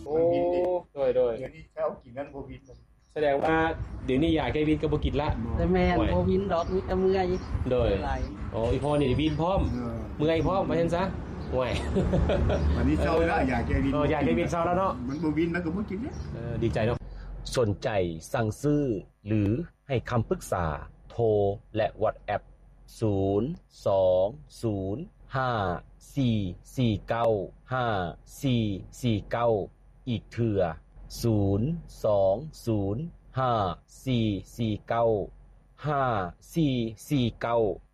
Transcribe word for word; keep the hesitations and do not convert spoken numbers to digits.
โอ้โดยโดยเดี๋ยวนี้เขากินนั้นบ่วินแสดงว่าเดี๋ยวนี้ยาแก้วินก็บ่กินละแต่แม่นบ่วินดอกมีแต่เมื่อยโดยโอ้อีพ่อนี่วินพร้อมเมื่อยพร้อมว่าซั่นซะห่วยวันนี้เช้าแล้วยาแก้วินเออยาแก้วินเช้าแล้วเนาะมันบ่วินแล้วก็บ่กินเด้เออดีใจเนาะสนใจสั่งซื้อหรือให้คำปรึกษาโทรและ WhatsApp ศูนย์ สอง ศูนย์ ห้า สี่ สี่ เก้า ห้า สี่ สี่ เก้าอีกเทื่อศูนย์ สอง ศูนย์ ห้า สี่ สี่ เก้า ห้า สี่ สี่ เก้า